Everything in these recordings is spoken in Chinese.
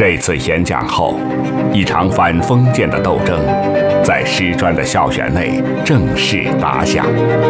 这次演讲后，一场反封建的斗争在师专的校园内正式打响。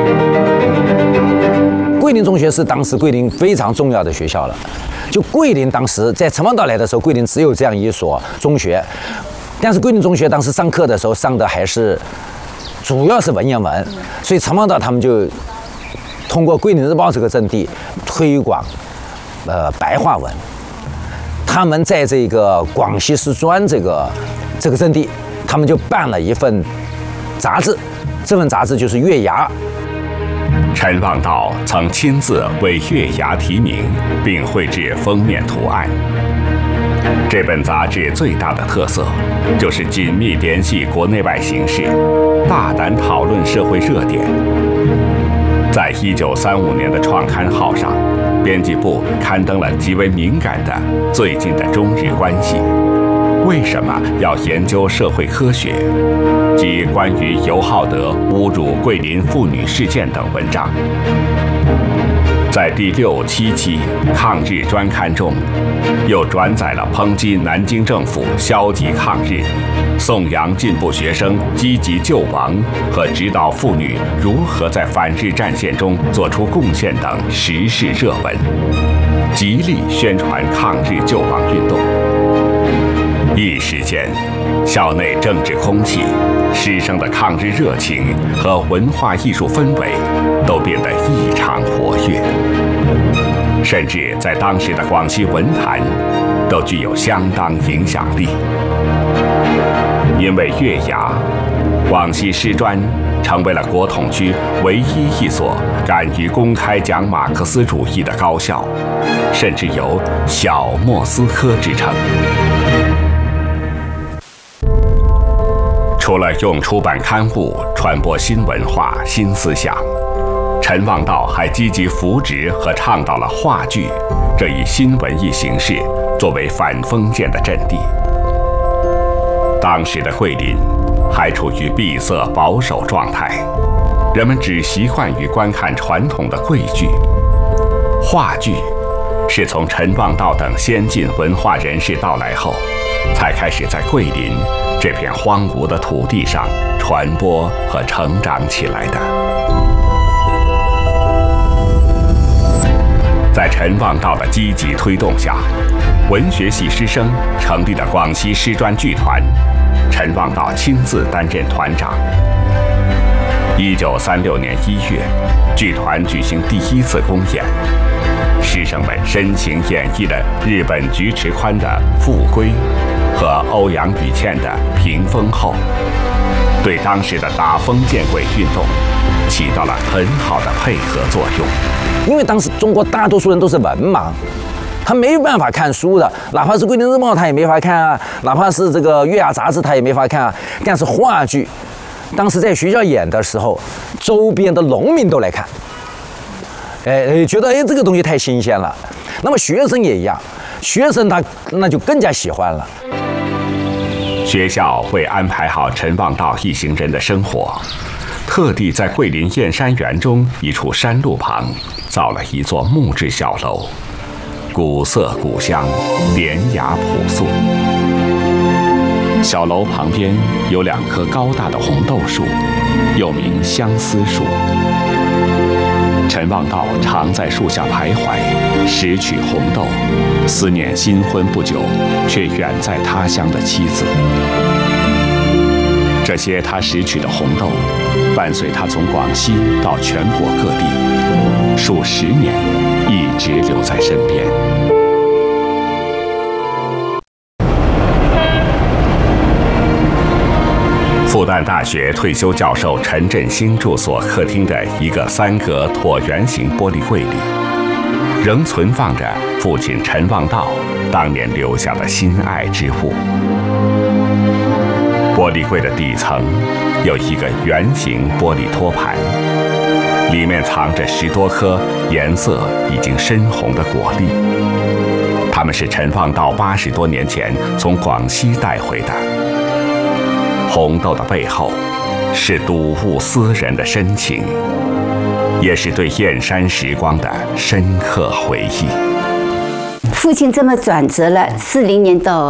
桂林中学是当时桂林非常重要的学校了。就桂林当时在陈望道来的时候，桂林只有这样一所中学，但是桂林中学当时上课的时候上的还是主要是文言文，所以陈望道他们就通过《桂林日报》这个阵地推广白话文。他们在这个广西师专这个阵地，他们就办了一份杂志，这份杂志就是《月牙》。 陈望道曾亲自为《月牙》题名，并绘制封面图案。这本杂志最大的特色就是紧密联系国内外形势，大胆讨论社会热点。在1935年的创刊号上，编辑部刊登了极为敏感的最近的中日关系，为什么要研究社会科学，及关于尤浩德侮辱桂林妇女事件等文章。在第6、7期抗日专刊中，又转载了抨击南京政府消极抗日、颂扬进步学生积极救亡和指导妇女如何在反日战线中做出贡献等时事热文，极力宣传抗日救亡运动。一时间，校内政治空气、师生的抗日热情和文化艺术氛围都变得异常活跃，甚至在当时的广西文坛都具有相当影响力。因为月牙，广西师专成为了国统区唯一一所敢于公开讲马克思主义的高校，甚至有“小莫斯科”之称。除了用出版刊物传播新文化、新思想，陈望道还积极扶植和倡导了话剧这一新文艺形式作为反封建的阵地。当时的桂林还处于闭塞保守状态，人们只习惯于观看传统的桂剧。话剧是从陈望道等先进文化人士到来后，才开始在桂林这片荒芜的土地上传播和成长起来的。在陈望道的积极推动下，文学系师生成立了广西师专剧团，陈望道亲自担任团长。1936年1月，剧团举行第1次公演，师生们深情演绎了日本菊池宽的《复归》和欧阳予倩的《屏风后》，对当时的打封建鬼运动起到了很好的配合作用。 因为当时中国大多数人都是文盲，他没办法看书的，哪怕是《桂林日报》他也没法看啊，哪怕是这个《月牙》杂志他也没法看啊。但是话剧，当时在学校演的时候，周边的农民都来看，觉得这个东西太新鲜了。那么学生也一样，学生他那就更加喜欢了。 学校会安排好陈望道一行人的生活，特地在桂林燕山园中一处山路旁造了一座木质小楼，古色古香，典雅朴素。小楼旁边有2棵高大的红豆树，又名相思树。陈望道常在树下徘徊，拾取红豆，思念新婚不久却远在他乡的妻子。这些他拾取的红豆，伴随他从广西到全国各地，数10年一直留在身边。复旦大学退休教授陈振兴住所客厅的一个3格椭圆形玻璃柜里，仍存放着父亲陈望道当年留下的心爱之物。玻璃柜的底层有一个圆形玻璃托盘，里面藏着10多颗颜色已经深红的果粒，它们是陈望道80多年前从广西带回的。红豆的背后，是睹物思人的深情，也是对燕山时光的深刻回忆。 父亲这么转折了，40年到